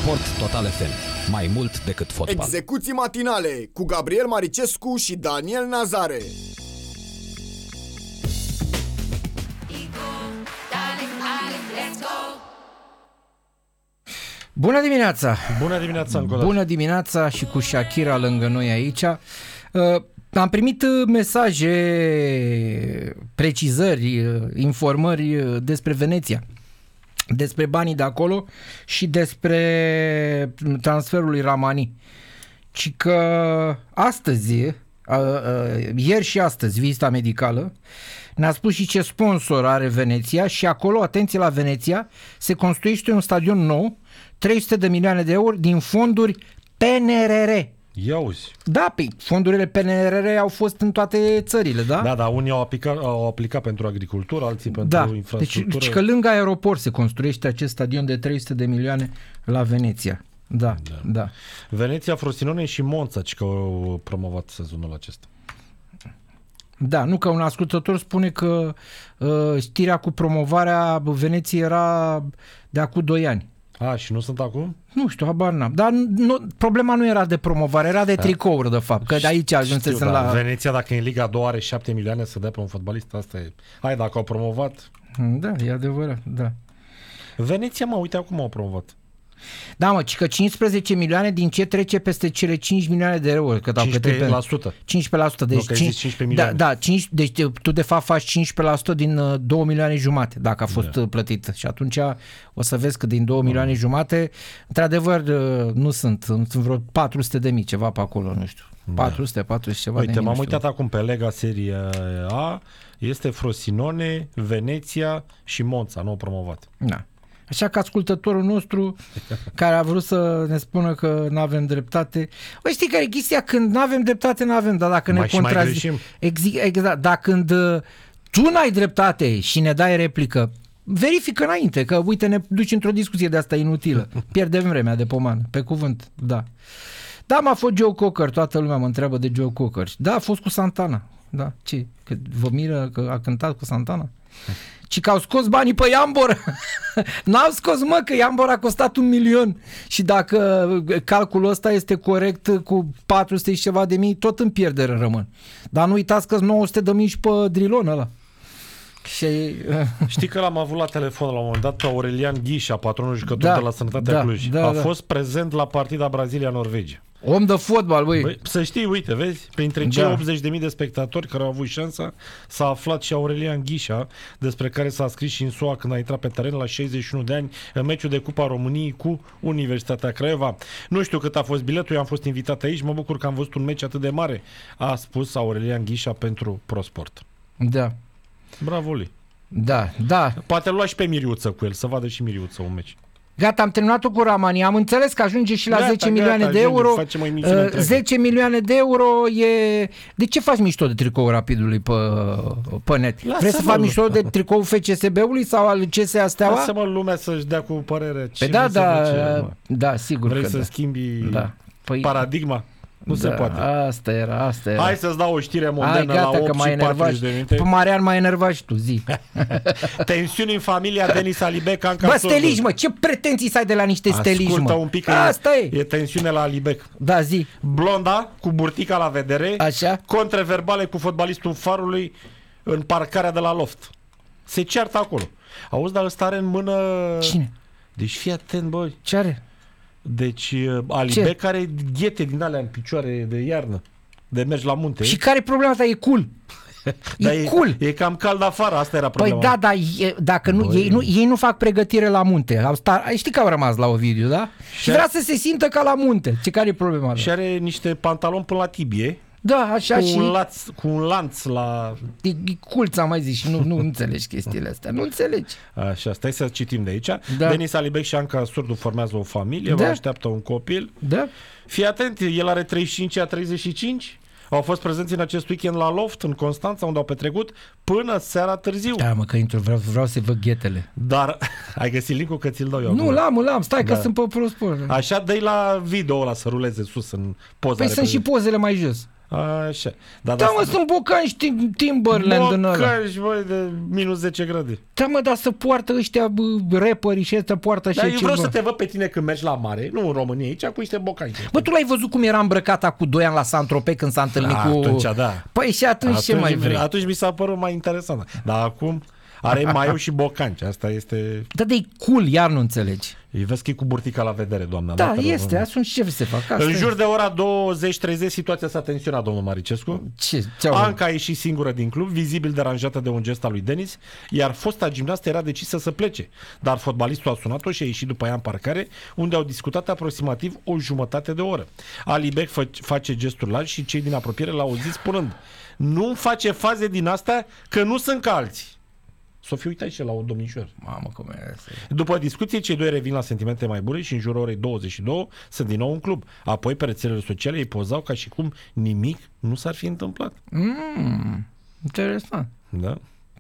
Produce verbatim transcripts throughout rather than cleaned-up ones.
Sport Total F M. Mai mult decât fotbal. Execuții matinale cu Gabriel Maricescu și Daniel Nazare. Bună dimineața! Bună dimineața încă o dată. Bună dimineața și cu Shakira lângă noi aici. Uh, am primit mesaje, precizări, informări despre Veneția, despre banii de acolo și despre transferul lui Ramani. Ci că astăzi, uh, uh, ieri și astăzi, vizita medicală ne-a spus și ce sponsor are Veneția și acolo, atenție la Veneția, se construiește un stadion nou, trei sute de milioane de euro din fonduri P N R R. Ia uzi. Da, pe fondurile P N R R au fost în toate țările, da? Da, da, unii au aplicat, au aplicat pentru agricultură, alții pentru da. infrastructură. Deci că lângă aeroport se construiește acest stadion de trei sute de milioane la Veneția. Da, da. da. Veneția, Frosinone și Monza, ci că au promovat sezonul acesta. Da, nu, că un ascultător spune că uh, știrea cu promovarea Veneției era de acum doi ani. A, și nu sunt acum? Nu știu, habar n-am. Dar nu, problema nu era de promovare, era de tricouri, de fapt. Că de aici ajunsesem Știu, la... Da. Veneția, dacă în Liga a doua are șapte milioane să dea pe un fotbalist, asta e... Hai, dacă au promovat... Da, e adevărat, da. Veneția, mă, uite acum au promovat. Da, mă, ci că cincisprezece milioane din ce trece peste cele cinci milioane de euro. Că cincisprezece la sută. cincisprezece la sută. Deci nu, cincisprezece milioane. Da, da, cinci, deci tu de fapt faci cincisprezece la sută din uh, două milioane jumate, dacă a fost da. plătit. Și atunci o să vezi că din două milioane jumate, într-adevăr, uh, nu sunt. Sunt vreo patru sute de mii, ceva pe acolo, nu știu. Da. patru sute, patru sute ceva Uite, de mii. m-am uitat acum pe Lega Serie A, este Frosinone, Veneția și Monza, nou promovat. Da. Așa că ascultătorul nostru care a vrut să ne spună că nu avem dreptate. Băi, știi care e chestia? Când nu avem dreptate, nu avem, dar dacă mai ne contrazicem, exact, dacă când tu n-ai dreptate și ne dai replică, verifică înainte, că uite, ne duci într-o discuție de asta inutilă. Pierdem vremea de pomană, pe cuvânt, da. Da, m-a fost Joe Cocker, toată lumea mă întreabă de Joe Cocker. Da, a fost cu Santana. Da, ce? Că vă miră că a cântat cu Santana? Ci că au scos banii pe Iambor. N-au scos, mă, că Iambor a costat un milion. Și dacă calculul ăsta este corect cu patru sute și ceva de mii, tot în pierdere rămân. Dar nu uitați că nouă sute de mii și pe Drilon ăla. Și... Știi că l-am avut la telefon la un moment dat pe Aurelian Ghișa, patronul jucător da, de la Sănătatea da, Cluj. Da, a da. fost prezent la partida Brazilia-Norvegia. Om de fotbal, băi. Băi, să știi, uite, vezi, printre cei da. optzeci de mii de spectatori care au avut șansa, s-a aflat și Aurelian Ghișa, despre care s-a scris și în S U A când a intrat pe teren la șaizeci și unu de ani în meciul de Cupa României cu Universitatea Craiova. Nu știu cât a fost biletul, eu am fost invitat aici, mă bucur că am văzut un meci atât de mare, a spus Aurelian Ghișa pentru ProSport. Da. Bravo lui. Da, da. Poate lua și pe Miriuță cu el, să vadă și Miriuță un meci. Gata, am terminat cu Ramani. Am înțeles că ajunge și la gata, zece gata, milioane ajunge, de euro. Uh, zece milioane de euro e... De ce faci mișto de tricoul Rapidului pe, pe net? Lasă Vrei să faci mișto de tricoul F C S B-ului sau al C S A Steaua? Lasă-mă lumea să-și dea cu părere. Pe da, da, face, da, sigur Vrei că să da. schimbi da. Păi... paradigma? Nu da, se poate. Asta era, asta era. Hai să-ți dau o știre modernă. Hai, gata, la opt că m-ai și patruzeci de minute. Pe Marian m-ai enervat și tu, zi. Tensiuni în familia Denis Alibec. Bă, stelici, mă, ce pretenții să ai de la niște stelici, mă? Ascultă un pic, că asta e. E tensiune la Alibec. Da, zi. Blonda, cu burtica la vedere. Așa. Contraverbale cu fotbalistul Farului în parcarea de la Loft. Se ceartă acolo. Auzi, dar ăsta are în mână... Cine? Deci fii atent, băi. Ce are? Deci Alibec are ghete din alea în picioare de iarnă, de mergi la munte. Și care e problema ta? E cool. E, e cool. E cam cald afară, asta era problema. Păi da, dar e, dacă nu ei, nu, ei nu fac pregătire la munte. Au star, știi că au rămas la Ovidiu, da? Și, și vrea să se simtă ca la munte. Ce care e problema? Și are niște pantaloni până la tibie. Da, așa cu și... Un laț, cu un lanț la... E, e cool, ți-am mai zis și nu, nu înțelegi chestiile astea. Nu înțelegi. Așa, stai să citim de aici. Da. Denis Alibec și Anca Surdu formează o familie, da. vă așteaptă un copil. Da. Fii atent, el are treizeci și cinci, a treizeci și cinci. Au fost prezenți în acest weekend la Loft, în Constanța, unde au petrecut până seara târziu. Da, mă, că intru, vreau, vreau să văd ghetele. Dar ai găsit link-ul că ți-l dau eu? Nu, l-am, l-am, stai da. că sunt pe ProSport. Așa, dă-i la video ăla să ruleze sus în poza. Păi sunt și pozele mai jos. Așa. Da, Da, mă, sunt bocanci Timberland în ăla. Bocanci, băi, de minus zece grade. Da, mă, dar să poartă ăștia bă, rapperii și ăsta poartă așa Dar eu ceva. vreau să te văd pe tine când mergi la mare, nu în România, aici, cu niște bocanci. Bă, tu l-ai văzut cum era îmbrăcat acum doi ani la Saint-Tropez când s-a întâlnit A, cu... atunci, da. Păi și atunci, Atunci, ce mai vrei? atunci mi s-a părut mai interesant. Dar acum are maiu și bocanci. Asta este... Da, de cool, iar nu înțelegi. Îi vezi că e cu burtica la vedere, doamna. Da, da este. Atunci ce vrei să fac? Asta în e. jur de ora douăzeci treizeci situația s-a tensionat, domnul Maricescu. Ce? Ce-au... Anca a ieșit singură din club, vizibil deranjată de un gest al lui Denis, iar fosta gimnastă era decisă să plece. Dar fotbalistul a sunat-o și a ieșit după ea în parcare, unde au discutat aproximativ o jumătate de oră. Ali Bec fă- face gesturi largi și cei din apropiere l-au auzit spunând: nu face faze din astea, că nu sunt ca alții. S-o fi uitat și la o domnișoară. Mamă, cum e asta? După discuție, cei doi revin la sentimente mai bune și în jurul orei douăzeci și două sunt din nou în club. Apoi, pe rețelele sociale, ei pozau ca și cum nimic nu s-ar fi întâmplat. Mm, interesant. Da?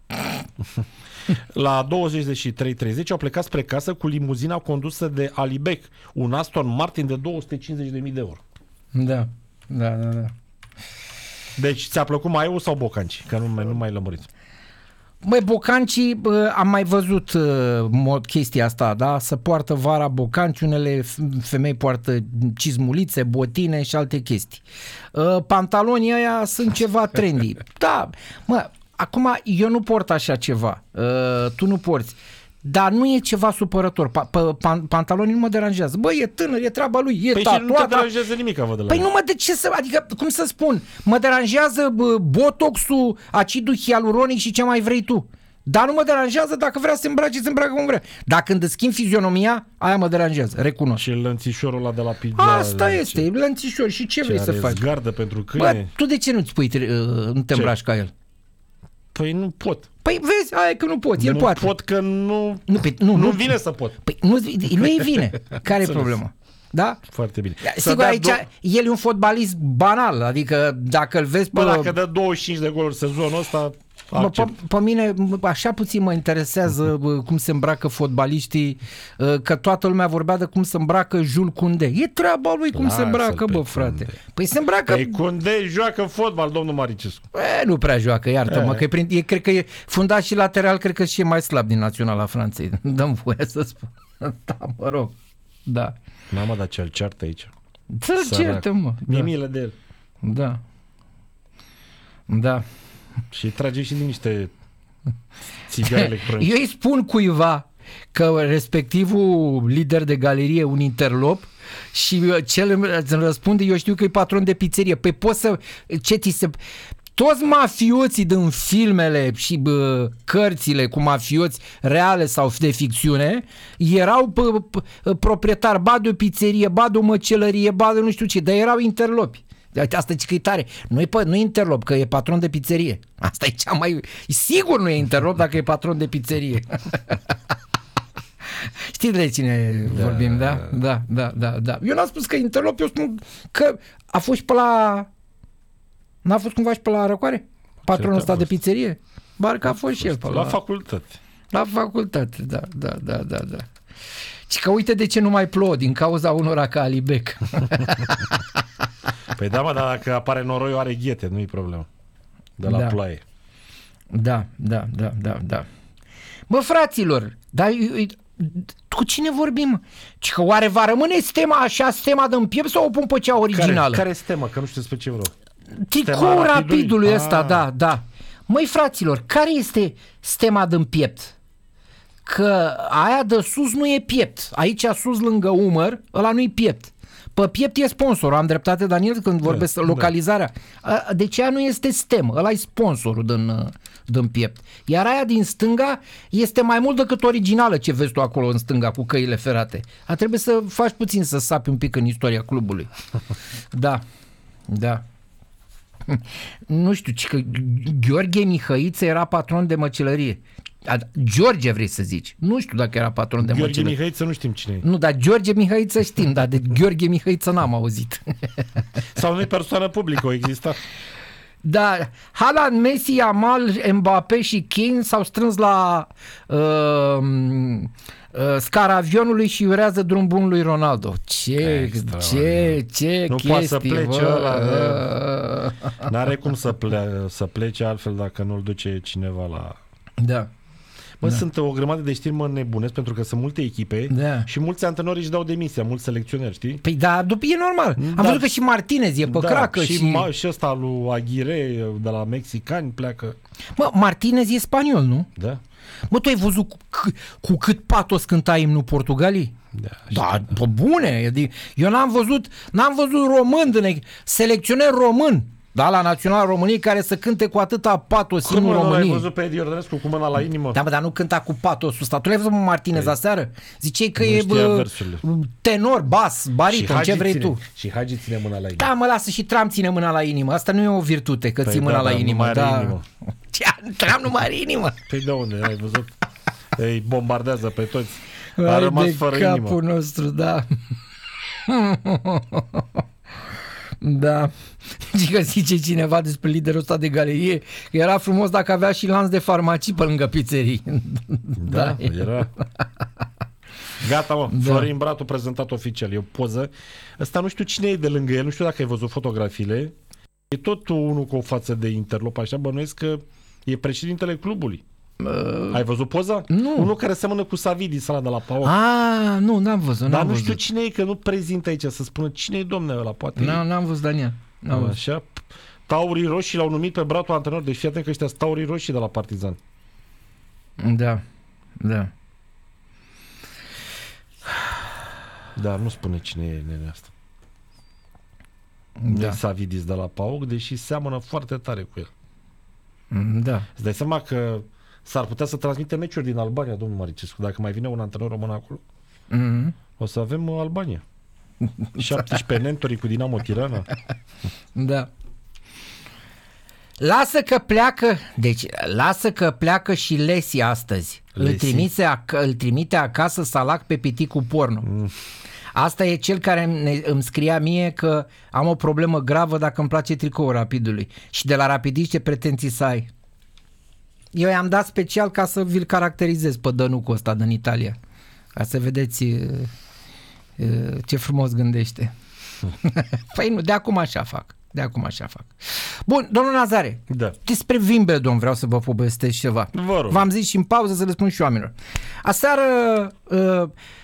La douăzeci și trei treizeci au plecat spre casă cu limuzina condusă de Ali Bec, un Aston Martin de două sute cincizeci de mii de euro. Da, da, da, da. Deci, ți-a plăcut mai eu sau bocanci? Că nu, nu mai lămuriți. Măi, bocancii, bă, am mai văzut uh, chestia asta, da? Să poartă vara bocanci, unele femei poartă cizmulițe, botine și alte chestii. Uh, pantalonii ăia sunt ceva trendy. Da, mă, acum eu nu port așa ceva, uh, tu nu porți. Dar nu e ceva supărător. Pa, pa, pa, pantalonii nu mă deranjează. Băi, e tânăr, e treaba lui, e păi tatuat. și nu te deranjează nimic, văd de la Păi el. nu mă, de ce să... Adică, cum să spun? Mă deranjează bă, botoxul, acidul hialuronic și ce mai vrei tu. Dar nu mă deranjează dacă vrea să se îmbrace, se îmbracă cum vrea. Dacă când îți schimbi fizionomia, aia mă deranjează, recunosc. Și lănțișorul ăla de la pizza. Asta este, e lănțișor. Și ce, ce vrei să faci? Gardă pentru câine. Bă, tu de ce nu-ți pui, nu te îmbraci ca el? Păi nu pot. Păi vezi, aia e că nu poți, el nu poate. pot că nu... Nu, pe, nu, nu nu vine să pot. Păi nu, nu e vine. Care e problema? Da? Foarte bine. Sigur, aici do- el e un fotbalist banal, adică dacă îl vezi pe... Bă, dacă dă douăzeci și cinci de goluri sezonul ăsta, Bă, pe, pe mine așa puțin mă interesează bă, cum se îmbracă fotbaliștii, că toată lumea vorbea de cum se îmbracă Jules Koundé. E treaba lui cum Lasă-l se îmbracă, pe bă, frate. Koundé. Păi se îmbracă... Păi Koundé joacă fotbal, domnul Maricescu. E, nu prea joacă, iartă-mă, că e, prin, e, cred că e fundat și lateral, cred că și e mai slab din Naționala Franței. Dă-mi voie să spun. Da, mă rog. Da. Mamă, dar ce-l ceartă aici. Să-l certă, mă. Mi-e Da. milă de el. Da. Da. Și trage și din niște țigări electronice. Eu îi spun cuiva că respectivul lider de galerie un interlop și cel îmi răspunde, eu știu că e patron de pizzerie. Păi poți să... Ce ți se... Toți mafioții din filmele și bă, cărțile cu mafioți reale sau de ficțiune erau bă, bă, proprietari, ba de o pizzerie, ba de o măcelărie, ba de nu știu ce, dar erau interlopi. Asta e tare. Nu e, nu e interlop, că e patron de pizzerie. Asta e cea mai... Sigur nu e interlop dacă e patron de pizzerie. Știi de cine da, vorbim, da? Da, da, da, da. Eu n-am spus că e interlop, eu spun că a fost și pe la... N-a fost cumva și pe la Răcoare? Patronul ăsta de pizzerie? Bar că a fost și el pe la... La facultate. La facultate, da, da, da, da, da. Și că uite de ce nu mai plouă, din cauza unora ca Ali Bec. Păi da, mă, dar dacă apare noroiul are ghete, nu-i problemă. De la da. ploaie. Da, da, da, da, da. Bă, fraților, dar cu cine vorbim? Și că oare va rămâne stema așa, stema de-n piept sau o pun pe cea originală? Care, care e stema? Că nu știu despre ce vreau. Tricou rapidului ăsta, da, da. Măi, fraților, care este stema din piept? Că aia de sus nu e piept. Aici sus lângă umăr, ăla nu e piept. Pe piept e sponsorul. Am dreptate, Daniel, când vorbesc da, localizarea. Da. Deci aia nu este stem. Ăla e sponsorul din, din piept. Iar aia din stânga este mai mult decât originală ce vezi tu acolo în stânga cu căile ferate. A trebuie să faci puțin să sapi un pic în istoria clubului. Da. Da. Nu știu, ci că Gheorghe Mihăiță era patron de măcelărie. George vrei să zici. Nu știu dacă era patron de Gheorghe măcelărie. Gheorghe Mihăiță nu știm cine e. Nu, dar George Mihăiță știm, dar de Gheorghe Mihăiță n-am auzit. Sau nu e persoană publică, o exista. Da, Haaland, Messi, Yamal, Mbappé și Kane s-au strâns la uh, uh, scara avionului și urează drum bun lui Ronaldo. Ce, ce, ce nu chestii, poate să plece bă. ăla, bă. N-are cum să, ple- să plece altfel dacă nu-l duce cineva la... Da. Mă, Da. sunt o grămadă de știri, mă nebunesc, pentru că sunt multe echipe Da. și mulți antrenori își dau demisia, mulți selecționeri, știi? Păi da, după e normal. Am Da. văzut că și Martinez e pe Da, cracă și, și... Ma- și ăsta lui Aguirre de la mexicani pleacă. Mă, Martinez e spaniol, nu? Da? Mă, tu ai văzut cu, c- cu cât patos cânta imnul Portugalii? Da, Da, pe bune. Adică eu n-am văzut, n-am văzut român, din, selecționer român, da, la Național României, care să cânte cu atâta patos Cum imnul mă, nu l-ai României. văzut pe Edi Iordănescu cu mâna la inimă? Da, bă, dar nu cânta cu patosul ăsta. Tu l-ai văzut, mă, Martinez, aseară? Ziceai că Nu e știa bă, versurile. tenor, bas, bariton, ce vrei ține, tu. Și Hagi ține mâna la inimă. Da, mă, lasă, și Trump ține mâna la inimă. Asta nu e o virtute, că Păi ții mâna da, la dar nu inimă. mai are Da. inimă. Ce, Trump nu mai are inimă. Păi de unde? Ai văzut? Îi bombardează pe toți. A Hai rămas de fără capul inimă. nostru, da. Da. Și că zice cineva despre liderul ăsta de galerie că era frumos dacă avea și lanț de farmacii pe lângă pizzerii. Da, era. Gata, mă. Da. Florin Bratu prezentat oficial. E o poză. Ăsta nu știu cine e de lângă el. Nu știu dacă ai văzut fotografiile. E tot unul cu o față de interlop. Așa bănuiesc că e președintele clubului. Uh, ai văzut poza? nu. Unul care seamănă cu Savidis ăla de la P A O K. Ah, nu, n-am văzut. Dar N-am nu văzut. știu cine e, că nu prezintă aici să spună cine e domnul ăla. Poate N-am, n-am văzut, Daniel. N-am văzut. așa. Taurii Roșii l-au numit pe Bratu antrenor. Deci fii atent că ăștia sunt Taurii Roșii de la Partizan. Da, da. Dar nu spune cine e nenea asta. Da. Da. Savidis de la P A O K, deși seamănă foarte tare cu el. Da. Îți dai seama că s-ar putea să transmite meciuri din Albania, domnul Maricescu. Dacă mai vine un antrenor român acolo, Mm-hmm. o să avem uh, Albania. șaptesprezece nentorii cu Dinamo Tirana. Da. Lasă că pleacă, deci lasă că pleacă și Lesi astăzi. Îl Lesi? trimite, ac- îl trimite acasă Salac pe piticul porno. Mm. Asta e cel care îmi, îmi scria mie că am o problemă gravă dacă îmi place tricoul Rapidului. Și de la Rapidist ce pretenții să ai? Eu i-am dat special ca să vi-l caracterizez pe dănucul ăsta din Italia. Ca să vedeți uh, uh, ce frumos gândește. Păi nu, de acum așa fac. De acum așa fac. Bun, domnul Nazare, Da. despre Wimbledon vreau să vă povestesc ceva. Vă rog. V-am zis și în pauză să le spun și oamenilor. Aseară uh,